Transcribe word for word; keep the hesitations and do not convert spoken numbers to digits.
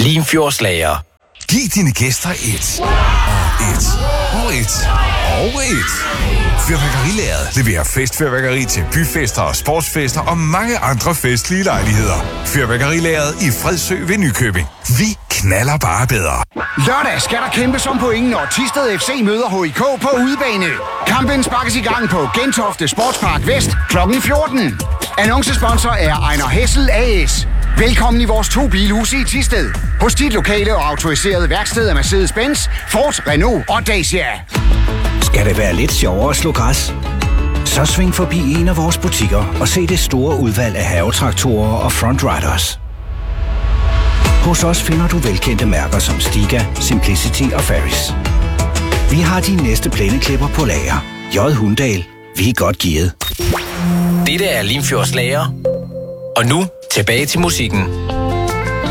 Limfjordslager. Giv dine gæster et, og et, og et, og et. Fyrværkerilageret leverer festfyrværkeri til byfester og sportsfester og mange andre festlige lejligheder. Fyrværkerilageret i Fredsø ved Nykøbing. Vi knaller bare bedre. Lørdag skal der kæmpes om point, når Thisted F C møder H I K på udebane. Kampen sparkes i gang på Gentofte Sportspark Vest klokken fjorten. Annoncesponsor er Ejner Hessel A S. Velkommen i vores to bilhuse i Thisted. Hos dit lokale og autoriserede værksted af Mercedes-Benz, Ford, Renault og Dacia. Skal det være lidt sjovere at slå græs? Så sving forbi en af vores butikker og se det store udvalg af havetraktorer og Front Riders. Hos os finder du velkendte mærker som Stiga, Simplicity og Ferris. Vi har de næste plændeklipper på lager. J. Hundahl. Vi er godt gearet. Dette er Limfjordslager. Og nu tilbage til musikken.